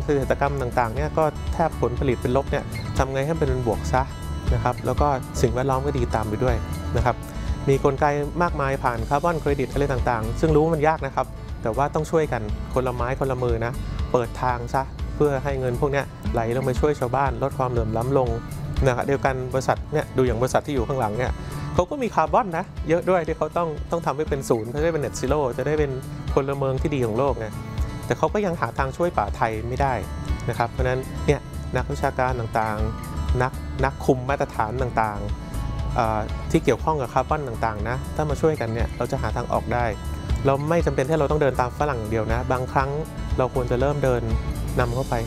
เกษตรกรรมต่างๆเนี่ยก็แทบผลผลิตเป็นลบเนี่ยทำไงให้เป็นบวกซะนะครับแล้วก็สิ่งแวดล้อมก็ดีตามไปด้วยนะครับมีกลไกมากมายผ่านคาร์บอนเครดิตอะไรต่างๆซึ่งรู้ว่ามันยากนะครับแต่ว่าต้องช่วยกันคนละไม้คนละมือนะเปิดทางซะเพื่อให้เงินพวกนี้ไหลลงไปช่วยชาวบ้านลดความเหลื่อมล้ำลงนะครับเดียวกันบริษัทเนี่ยดูอย่างบริษัทที่อยู่ข้างหลังเนี่ยเขาก็มีคาร์บอนนะเยอะด้วยที่เขาต้องทำให้เป็นศูนย์เขาจะได้เป็นเน็ตซีโร่จะได้เป็นพลเมืองที่ดีของโลกไงแต่เขาก็ยังหาทางช่วยป่าไทยไม่ได้นะครับเพราะฉะนั้นเนี่ยนักวิชาการต่างๆนักคุมมาตรฐานต่างๆที่เกี่ยวข้องกับคาร์บอนต่างๆนะถ้ามาช่วยกันเนี่ยเราจะหาทางออกได้เราไม่จำเป็นที่เราต้องเดินตามฝรั่งอย่างเดียวนะบางครั้งเราควรจะเริ่มเดินนำเข้าไป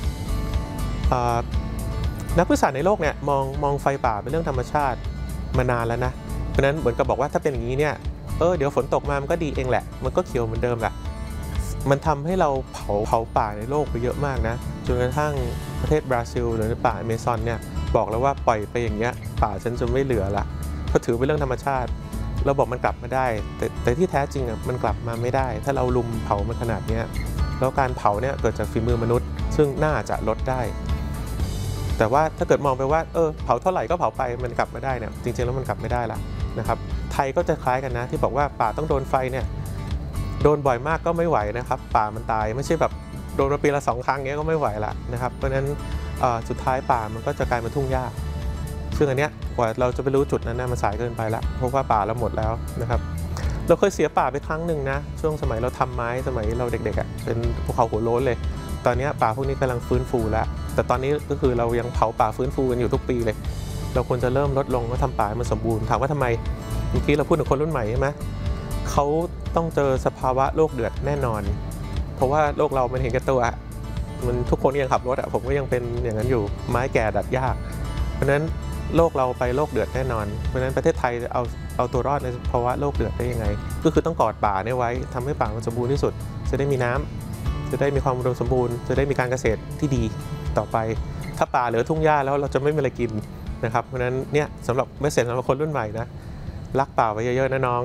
นักวิชาการในโลกเนี่ยมองไฟป่าเป็นเรื่องธรรมชาติมานานแล้วนะเพราะนั้นเหมือนกับบอกว่าถ้าเป็นอย่างนี้เนี่ยเดี๋ยวฝนตกมามันก็ดีเองแหละมันก็เขียวเหมือนเดิมแหละมันทำให้เราเผาป่าในโลกไปเยอะมากนะจนกระทั่งประเทศบราซิลหรือป่าอเมซอนเนี่ยบอกแล้วว่าปล่อยไปอย่างเงี้ยป่าฉันจะไม่เหลือละเพราะถือเป็นเรื่องธรรมชาติเราบอกมันกลับมาได้แต่ที่แท้จริงมันกลับมาไม่ได้ถ้าเราลุมเผามันขนาดนี้แล้วการเผาเนี่ยเกิดจากฝีมือมนุษย์ซึ่งน่าจะลดได้แต่ว่าถ้าเกิดมองไปว่าเผาเท่าไหร่ก็เผาไปมันกลับมาได้เนี่ยจริงๆแล้วมันกลับไม่ได้ละนะครับไทยก็จะคล้ายกันนะที่บอกว่าป่าต้องโดนไฟเนี่ยโดนบ่อยมากก็ไม่ไหวนะครับป่ามันตายไม่ใช่แบบโดนมาปีละ2 ครั้งเงี้ยก็ไม่ไหวละนะครับเพราะฉะนั้นสุดท้ายป่ามันก็จะกลายเป็นทุ่งหญ้าซึ่งอันเนี้ยกว่าเราจะไปรู้จุดนั้นมันสายเกินไปละเพราะว่าป่าเราหมดแล้วนะครับเราเคยเสียป่าไปครั้งหนึ่งนะช่วงสมัยเราทำไม้สมัยเราเด็กๆเป็นภูเขาหัวโล้นเลยตอนนี้ป่าพวกนี้กำลังฟื้นฟูแล้วแต่ตอนนี้ก็คือเรายังเผาป่าฟื้นฟูกันอยู่ทุกปีเลยเราควรจะเริ่มลดลงแล้วทำป่าให้มันสมบูรณ์ถามว่าทำไมเมื่อกี้เราพูดถึงคนรุ่นใหม่ใช่ไหมเขาต้องเจอสภาวะโลกเดือดแน่นอนเพราะว่าโลกเรามันเห็นแก่ตัวมันทุกคนยังขับรถผมก็ยังเป็นอย่างนั้นอยู่ไม้แก่ดัดยากเพราะฉะนั้นโลกเราไปโลกเดือดแน่นอนเพราะฉะนั้นประเทศไทยจะเอาตัวรอดในภาวะโลกเดือดได้ยังไงก็คือต้องกอดป่าไว้ทำให้ป่ามันสมบูรณ์ที่สุดจะได้มีน้ำจะได้มีความอุดมสมบูรณ์จะได้มีการเกษตรที่ดีต่อไปถ้าป่าเหลือทุ่งหญ้าแล้วเราจะไม่มีอะไรกินนะครับเพราะฉะนั้นเนี่ยสำหรับเมสเสจสำหรับคนรุ่นใหม่นะรักป่าไว้เยอะๆนะน้อง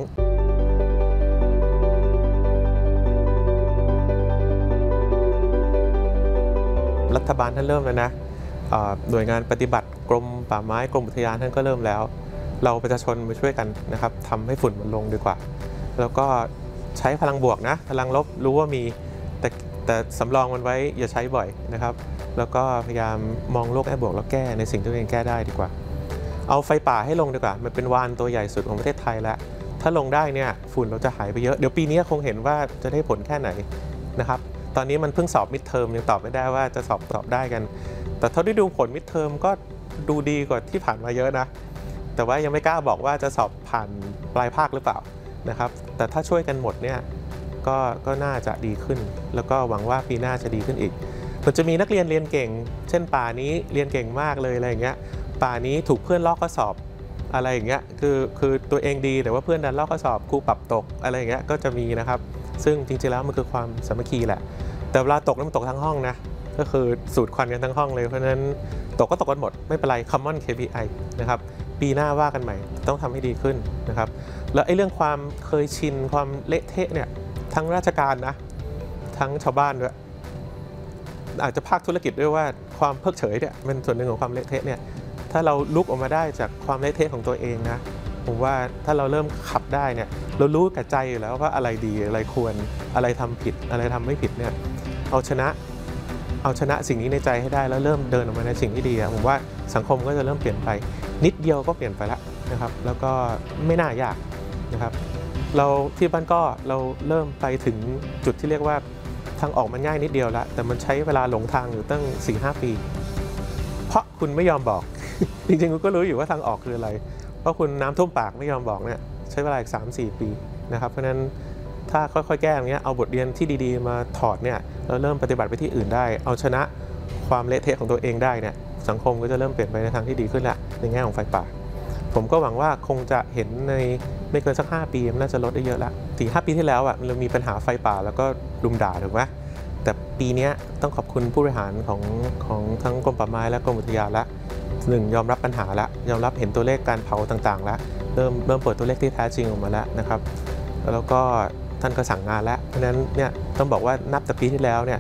รัฐบาลท่านเริ่มแล้วนะหน่วยงานปฏิบัติกรมป่าไม้กรมอุทยานท่านก็เริ่มแล้วเราประชาชนมาช่วยกันนะครับทำให้ฝุ่นมันลงดีกว่าแล้วก็ใช้พลังบวกนะพลังลบรู้ว่ามีแต่สำรองมันไว้อย่าใช้บ่อยนะครับแล้วก็พยายามมองโลกแง่บวกแล้วแก้ในสิ่งที่ตัวเองแก้ได้ดีกว่าเอาไฟป่าให้ลงดีกว่ามันเป็นวานตัวใหญ่สุดของประเทศไทยแล้วถ้าลงได้เนี่ยฝุ่นเราจะหายไปเยอะเดี๋ยวปีนี้คงเห็นว่าจะได้ผลแค่ไหนนะครับตอนนี้มันเพิ่งสอบมิดเทอมยังตอบไม่ได้ว่าจะสอบได้กันแต่เท่าที่ดูผลมิดเทอมก็ดูดีกว่าที่ผ่านมาเยอะนะแต่ว่ายังไม่กล้าบอกว่าจะสอบผ่านปลายภาคหรือเปล่านะครับแต่ถ้าช่วยกันหมดเนี่ยก็น่าจะดีขึ้นแล้วก็หวังว่าปีหน้าจะดีขึ้นอีกมันจะมีนักเรียนเก่งเช่นป่านี้เรียนเก่งมากเลยอะไรอย่างเงี้ยป่านี้ถูกเพื่อนลอกข้อสอบอะไรอย่างเงี้ยคือตัวเองดีแต่ว่าเพื่อนดันลอกข้อสอบครูปรับตกอะไรอย่างเงี้ยก็จะมีนะครับซึ่งจริงๆแล้วมันคือความสามัคคีแหละแต่เวลาตกมันตกทั้งห้องนะก็คือสูดควันกันทั้งห้องเลยเพราะฉะนั้นตกก็ตกกันหมดไม่เป็นไร common KPI นะครับปีหน้าว่ากันใหม่ต้องทำให้ดีขึ้นนะครับแล้วไอ้เรื่องความเคยชินความเละเทะเนี่ยทั้งราชการนะทั้งชาวบ้านด้วยอาจจะภาคธุรกิจด้วยว่าความเพิกเฉยเนี่ยเป็นส่วนหนึ่งของความเละเทะเนี่ยถ้าเราลุกออกมาได้จากความเละเทะของตัวเองนะผมว่าถ้าเราเริ่มขับได้เนี่ยเรารู้กับใจอยู่แล้วว่าอะไรดีอะไรควรอะไรทำผิดอะไรทำไม่ผิดเนี่ยเอาชนะสิ่งนี้ในใจให้ได้แล้วเริ่มเดินออกมาในสิ่งที่ดีผมว่าสังคมก็จะเริ่มเปลี่ยนไปนิดเดียวก็เปลี่ยนไปแล้วนะครับแล้วก็ไม่น่ายากนะครับเราที่บ้านก็เราเริ่มไปถึงจุดที่เรียกว่าทางออกมันง่ายนิดเดียวแล้วแต่มันใช้เวลาหลงทางอยู่ตั้ง 4-5 ปีเพราะคุณไม่ยอมบอก จริงๆคุณก็รู้อยู่ว่าทางออกคืออะไรเพราะคุณน้ำท่วมปากไม่ยอมบอกเนี่ยใช้เวลาอีก 3-4 ปีนะครับเพราะฉะนั้นถ้าค่อยๆแก้อย่างเงี้ยเอาบทเรียนที่ดีๆมาถอดเนี่ยเราเริ่มปฏิบัติไปที่อื่นได้เอาชนะความเละเทะของตัวเองได้เนี่ยสังคมก็จะเริ่มเปลี่ยนไปในทางที่ดีขึ้นแหละในแง่ของไฟป่าผมก็หวังว่าคงจะเห็นในไม่เกินสัก5 ปีมันน่าจะลดได้เยอะละ4-5 ปีที่แล้วเรามีปัญหาไฟป่าแล้วก็รุมด่าถูกไหมแต่ปีนี้ต้องขอบคุณผู้บริหารของทั้งกรมป่าไม้และกรมอุทยานละ1ยอมรับปัญหาละยอมรับเห็นตัวเลขการเผาต่างๆแล้วเริ่มเปิดตัวเลขที่แท้จริงออกมาแล้วนะครับแล้วก็ท่านก็สั่งงานแล้วเพราะฉะนั้นเนี่ยต้องบอกว่านับแต่ปีที่แล้วเนี่ย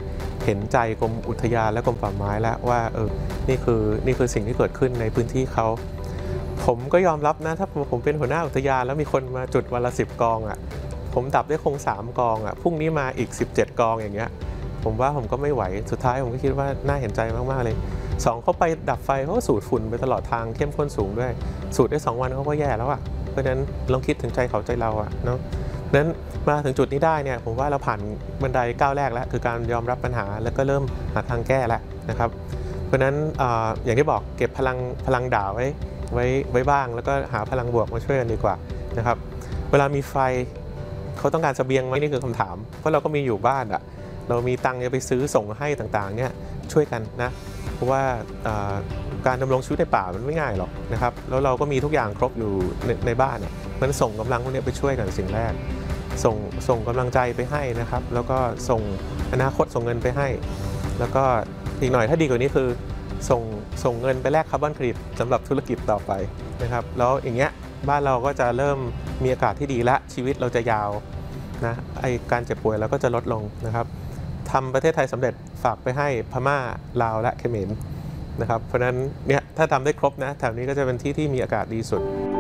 เห็นใจกรมอุทยานและกรมป่าไม้แล้วว่านี่คือสิ่งที่เกิดขึ้นในพื้นที่เขาผมก็ยอมรับนะถ้าผมเป็นหัวหน้าอุทยานแล้วมีคนมาจุดวันละ10 กองอ่ะผมดับได้คง3 กองอ่ะพรุ่งนี้มาอีก17 กองอย่างเงี้ยผมว่าผมก็ไม่ไหวสุดท้ายผมก็คิดว่าน่าเห็นใจมากๆเลย2เขาไปดับไฟเขาก็สูดฝุ่นไปตลอดทางเข้มข้นสูงด้วยสูดได้2 วันเขาก็แย่แล้วอ่ะเพราะฉะนั้นลองคิดถึงใจเขาใจเราอ่ะเนาะนั้นมาถึงจุดนี้ได้เนี่ยผมว่าเราผ่านบันไดก้าวแรกแล้วคือการยอมรับปัญหาแล้วก็เริ่มหาทางแก้แล้วนะครับเพราะฉะนั้นอย่างที่บอกเก็บพลังด่าไว้บ้างแล้วก็หาพลังบวกมาช่วยกันดีกว่านะครับเวลามีไฟเขาต้องการเสบียงไหมนี่คือคำถามเพราะเราก็มีอยู่บ้านอ่ะเรามีตังค์จะไปซื้อส่งให้ต่างๆเนี่ยช่วยกันนะเพราะว่าการดำรงชีวิตในป่ามันไม่ง่ายหรอกนะครับแล้วเราก็มีทุกอย่างครบอยู่ในบ้านมันส่งกำลังพวกนี้ไปช่วยกันสิ่งแรกส่งกำลังใจไปให้นะครับแล้วก็ส่งอนาคตส่งเงินไปให้แล้วก็อีกหน่อยถ้าดีกว่านี้คือส่งเงินไปแลกคาร์บอนเครดิตสำหรับธุรกิจต่อไปนะครับแล้วอย่างเงี้ยบ้านเราก็จะเริ่มมีอากาศที่ดีและชีวิตเราจะยาวนะการเจ็บป่วยเราก็จะลดลงนะครับทำประเทศไทยสำเร็จฝากไปให้พม่าลาวและเขมรนะครับเพราะฉะนั้นเนี่ยถ้าทำได้ครบนะแถวนี้ก็จะเป็นที่ที่มีอากาศดีสุด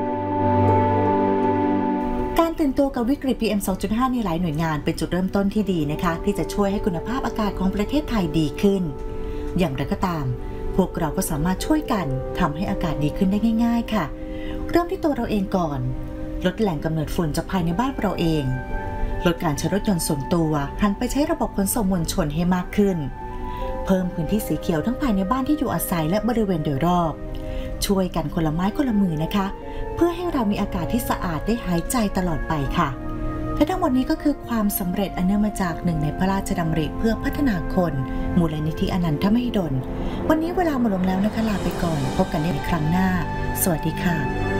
การตื่นตัวกับวิกฤต PM 2.5 ในหลายหน่วยงานเป็นจุดเริ่มต้นที่ดีนะคะที่จะช่วยให้คุณภาพอากาศของประเทศไทยดีขึ้นอย่างไรก็ตามพวกเราก็สามารถช่วยกันทำให้อากาศดีขึ้นได้ง่ายๆค่ะเริ่มที่ตัวเราเองก่อนลดแหล่งกำเนิดฝุ่นจากภายในบ้านเราเองลดการใช้รถยนต์ส่วนตัวหันไปใช้ระบบขนส่งมวลชนให้มากขึ้นเพิ่มพื้นที่สีเขียวทั้งภายในบ้านที่อยู่อาศัยและบริเวณโดยรอบช่วยกันคนละไม้คนละมือนะคะเพื่อให้เรามีอากาศที่สะอาดได้หายใจตลอดไปค่ะและทั้งหมดนี้ก็คือความสำเร็จอันเนื่องมาจากหนึ่งในพระราชดำริเพื่อพัฒนาคนมูลนิธิอนันทมหิดลวันนี้เวลาหมดลงแล้วนะคะลาไปก่อนพบกันในครั้งหน้าสวัสดีค่ะ